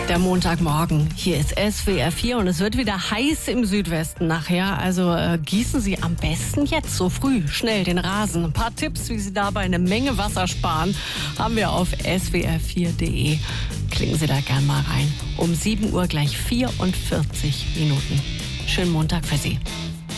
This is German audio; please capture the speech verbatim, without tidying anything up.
Der Montagmorgen. Hier ist S W R vier und es wird wieder heiß im Südwesten nachher. Also äh, gießen Sie am besten jetzt so früh schnell den Rasen. Ein paar Tipps, wie Sie dabei eine Menge Wasser sparen, haben wir auf S W R vier Punkt de. Klicken Sie da gern mal rein. Um sieben Uhr gleich vierundvierzig Minuten. Schönen Montag für Sie.